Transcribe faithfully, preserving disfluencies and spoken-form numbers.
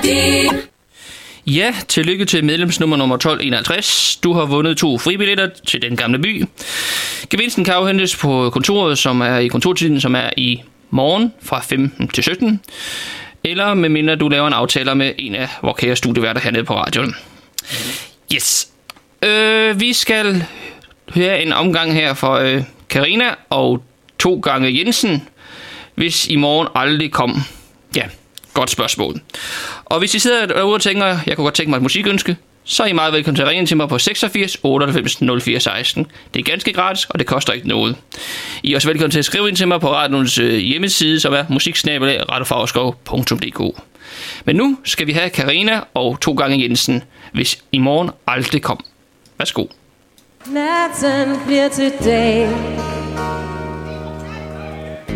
Ja, tillykke til medlemsnummer nummer tolv enoghalvtreds. Du har vundet to fribilletter til Den Gamle By. Gevinsten kan afhentes på kontoret, som er i kontortiden, som er i morgen fra femten til sytten. Eller medmindre du laver en aftale med en af vores kære studieværter hernede på radioen. Yes. Øh, vi skal høre en omgang her for øh, Karina og to gange Jensen, hvis i morgen aldrig kom. Ja, godt spørgsmål. Og hvis I sidder derude og tænker, jeg kunne godt tænke mig et musikønske, så er I meget velkommen til at ringe til mig på seksogfirs otteoghalvfems nul fire seksten. Det er ganske gratis, og det koster ikke noget. I er også velkommen til at skrive ind til mig på radioens øh, hjemmeside, som er musiksnabelag radiofagerskov punktum d k. Men nu skal vi have Karina og to gange Jensen, hvis i morgen aldrig kom. Værsgo. Natten bliver til dag,